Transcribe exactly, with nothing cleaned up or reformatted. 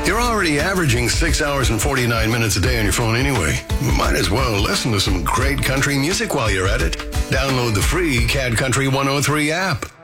You're already averaging six hours and forty-nine minutes a day on your phone anyway. Might as well listen to some great country music while you're at it. Download the free C A D Country one oh three app.